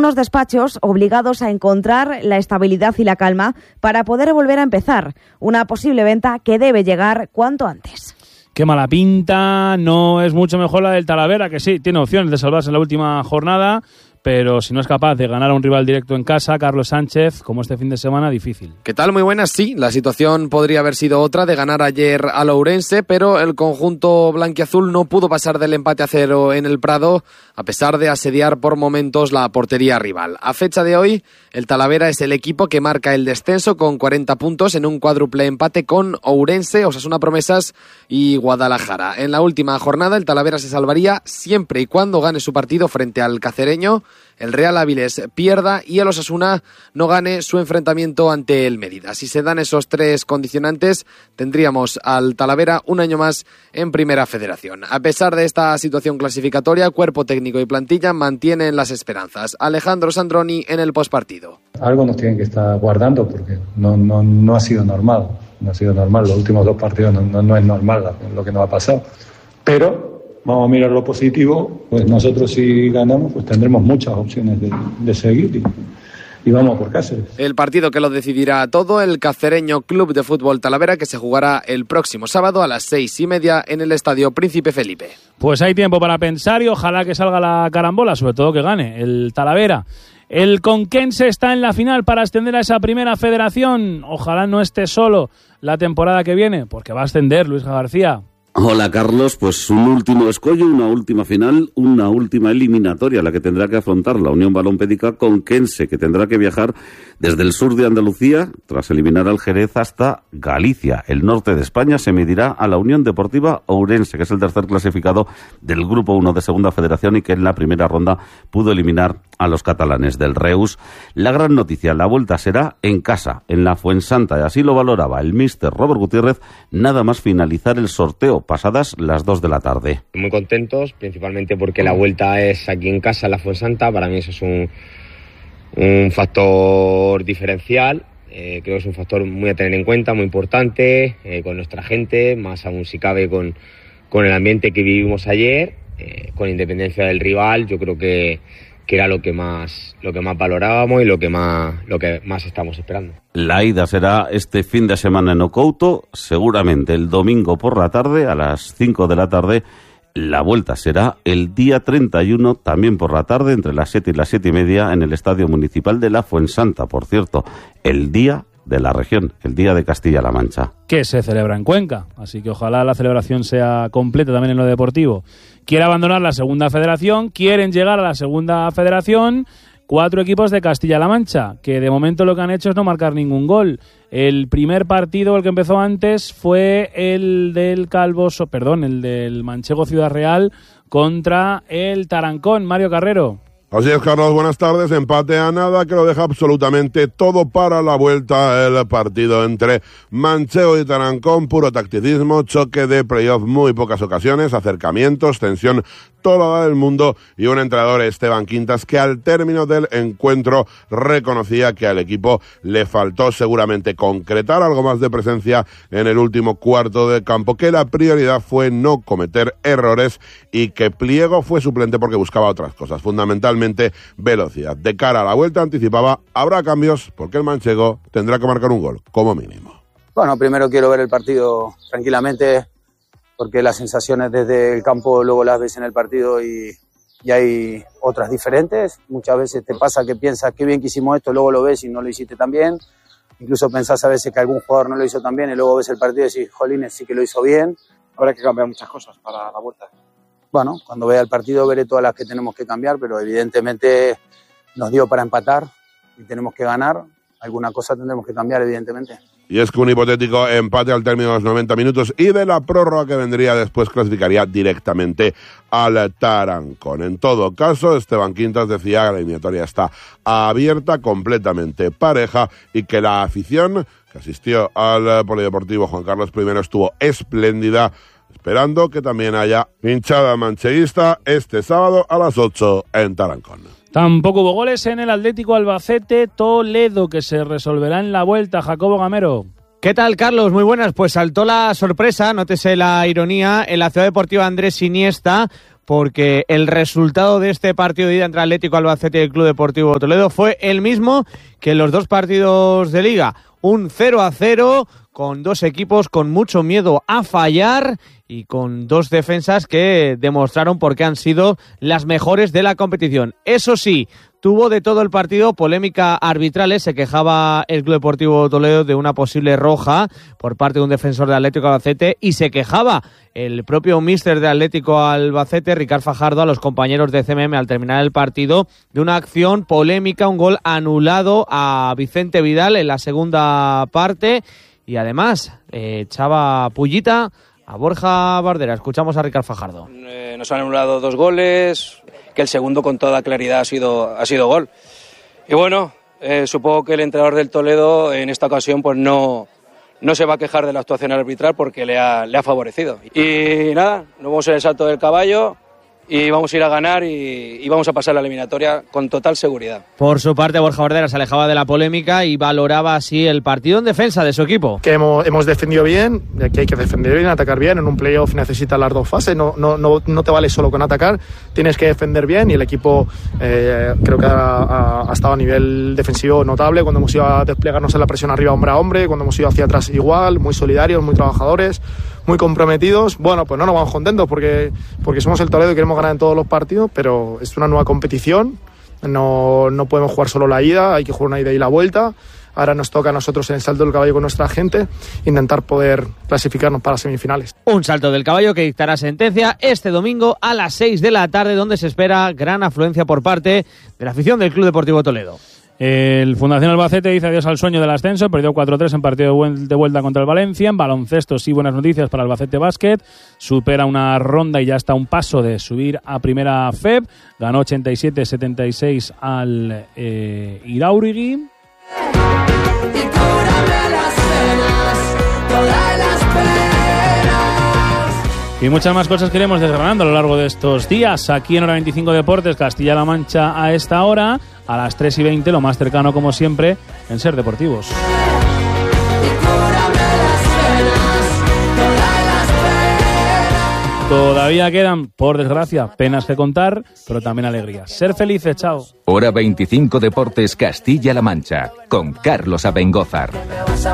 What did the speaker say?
algunos despachos obligados a encontrar la estabilidad y la calma para poder volver a empezar una posible venta que debe llegar cuanto antes. Qué mala pinta, no es mucho mejor la del Talavera, que sí, tiene opciones de salvarse en la última jornada, pero si no es capaz de ganar a un rival directo en casa, Carlos Sánchez, como este fin de semana, difícil. ¿Qué tal? Muy buenas, sí. La situación podría haber sido otra, de ganar ayer al Ourense, pero el conjunto blanquiazul no pudo pasar del empate a 0 en el Prado, a pesar de asediar por momentos la portería rival. A fecha de hoy, el Talavera es el equipo que marca el descenso con 40 puntos en un cuádruple empate con Ourense, Osasuna Promesas y Guadalajara. En la última jornada, el Talavera se salvaría siempre y cuando gane su partido frente al Cacereño, el Real Áviles pierda y el Osasuna no gane su enfrentamiento ante el Mérida. Si se dan esos tres condicionantes, tendríamos al Talavera un año más en Primera Federación. A pesar de esta situación clasificatoria, cuerpo técnico y plantilla mantienen las esperanzas. Alejandro Sandroni en el postpartido. Algo nos tienen que estar guardando porque no ha sido normal. No ha sido normal. Los últimos dos partidos no es normal lo que nos ha pasado. Pero vamos a mirar lo positivo, pues nosotros si ganamos pues tendremos muchas opciones de seguir y vamos por Cáceres. El partido que lo decidirá todo, el Cacereño Club de Fútbol Talavera, que se jugará el próximo sábado a las 6:30 en el Estadio Príncipe Felipe. Pues hay tiempo para pensar y ojalá que salga la carambola, sobre todo que gane el Talavera. El Conquense está en la final para ascender a esa Primera Federación. Ojalá no esté solo la temporada que viene, porque va a ascender Luis García. Hola Carlos, pues un último escollo, una última final, una última eliminatoria, la que tendrá que afrontar la Unión Balompédica Conquense, que tendrá que viajar desde el sur de Andalucía, tras eliminar al Jerez, hasta Galicia. El norte de España se medirá a la Unión Deportiva Ourense, que es el tercer clasificado del Grupo 1 de Segunda Federación y que en la primera ronda pudo eliminar a los catalanes del Reus. La gran noticia, la vuelta será en casa, en la Fuensanta, y así lo valoraba el míster Robert Gutiérrez, nada más finalizar el sorteo, pasadas las 2 de la tarde. Muy contentos, principalmente porque la vuelta es aquí en casa, en la Fuensanta. Para mí eso es un factor diferencial. Creo que es un factor muy a tener en cuenta, muy importante, con nuestra gente, más aún si cabe con el ambiente que vivimos ayer, con independencia del rival. Yo creo que era lo que más valorábamos y lo que más estamos esperando. La ida será este fin de semana en Ocouto, seguramente el domingo por la tarde, a las 5 de la tarde. La vuelta será el día 31, también por la tarde, entre las 7 y las 7:30, en el Estadio Municipal de la Fuensanta. Por cierto, el día de la región, el día de Castilla-La Mancha. Que se celebra en Cuenca, así que ojalá la celebración sea completa también en lo deportivo. Quiere abandonar la Segunda Federación, quieren llegar a la Segunda Federación 4 equipos de Castilla-La Mancha, que de momento lo que han hecho es no marcar ningún gol. El primer partido, el que empezó antes, fue el del el del Manchego Ciudad Real contra el Tarancón. Mario Carrero. Así es, Carlos, buenas tardes. Empate a nada, que lo deja absolutamente todo para la vuelta. El partido entre Manchego y Tarancón, puro tacticismo, choque de playoff, muy pocas ocasiones, acercamientos, tensión toda del mundo, y un entrenador, Esteban Quintas, que al término del encuentro reconocía que al equipo le faltó seguramente concretar algo más de presencia en el último cuarto de campo, que la prioridad fue no cometer errores y que Pliego fue suplente porque buscaba otras cosas, fundamentalmente velocidad. De cara a la vuelta, anticipaba, habrá cambios porque el manchego tendrá que marcar un gol, como mínimo. Bueno, primero quiero ver el partido tranquilamente, porque las sensaciones desde el campo luego las ves en el partido y hay otras diferentes. Muchas veces te pasa que piensas qué bien que hicimos esto, luego lo ves y no lo hiciste tan bien. Incluso pensás a veces que algún jugador no lo hizo tan bien y luego ves el partido y decís, jolines, sí que lo hizo bien. Habrá que cambiar muchas cosas para la vuelta. Bueno, cuando vea el partido veré todas las que tenemos que cambiar, pero evidentemente nos dio para empatar y tenemos que ganar. Alguna cosa tendremos que cambiar, evidentemente. Y es que un hipotético empate al término de los 90 minutos y de la prórroga que vendría después clasificaría directamente al Tarancón. En todo caso, Esteban Quintas decía que la eliminatoria está abierta, completamente pareja, y que la afición que asistió al Polideportivo Juan Carlos I estuvo espléndida, esperando que también haya hinchada mancheguista este sábado a las 8 en Tarancón. Tampoco hubo goles en el Atlético Albacete Toledo, que se resolverá en la vuelta. Jacobo Gamero. ¿Qué tal, Carlos? Muy buenas. Pues saltó la sorpresa, nótese la ironía, en la Ciudad Deportiva Andrés Iniesta, porque el resultado de este partido de ida entre Atlético Albacete y el Club Deportivo Toledo fue el mismo que en los dos partidos de Liga. Un 0-0 con dos equipos con mucho miedo a fallar y con dos defensas que demostraron por qué han sido las mejores de la competición. Eso sí, tuvo de todo el partido polémica arbitrales. Se quejaba el Club Deportivo Toledo de una posible roja por parte de un defensor de Atlético Albacete y se quejaba el propio míster de Atlético Albacete, Ricard Fajardo, a los compañeros de CMM al terminar el partido de una acción polémica, un gol anulado a Vicente Vidal en la segunda parte y además echaba pullita a Borja Bardera. Escuchamos a Ricard Fajardo. Nos han anulado 2 goles, que el segundo con toda claridad ha sido gol. Y bueno, supongo que el entrenador del Toledo en esta ocasión pues no se va a quejar de la actuación arbitral porque le ha favorecido. Y nada, nos vamos en el salto del caballo y vamos a ir a ganar y vamos a pasar la eliminatoria con total seguridad. Por su parte, Borja Bardera se alejaba de la polémica y valoraba así el partido en defensa de su equipo. Que hemos defendido bien, que hay que defender bien, atacar bien. En un playoff necesitas las dos fases, no te vale solo con atacar, tienes que defender bien y el equipo creo que ha estado a nivel defensivo notable cuando hemos ido a desplegarnos en la presión arriba hombre a hombre, cuando hemos ido hacia atrás igual, muy solidarios, muy trabajadores, muy comprometidos. Bueno, pues no nos vamos contentos porque somos el Toledo y queremos ganar en todos los partidos, pero es una nueva competición, no podemos jugar solo la ida, hay que jugar una ida y la vuelta. Ahora nos toca a nosotros en el salto del caballo con nuestra gente intentar poder clasificarnos para semifinales. Un salto del caballo que dictará sentencia este domingo a las 6 de la tarde, donde se espera gran afluencia por parte de la afición del Club Deportivo Toledo. El Fundación Albacete dice adiós al sueño del ascenso, perdió 4-3 en partido de vuelta contra el Valencia. En baloncesto sí, buenas noticias para Albacete Basket, supera una ronda y ya está a un paso de subir a primera FEB, ganó 87-76 al Iraurigi. Y muchas más cosas que iremos desgranando a lo largo de estos días. Aquí en Hora 25 Deportes, Castilla-La Mancha a esta hora, a las 3:20, lo más cercano como siempre en Ser Deportivos. Todavía quedan, por desgracia, penas que contar, pero también alegrías. Ser felices, chao. Hora 25 Deportes Castilla-La Mancha, con Carlos Abengózar.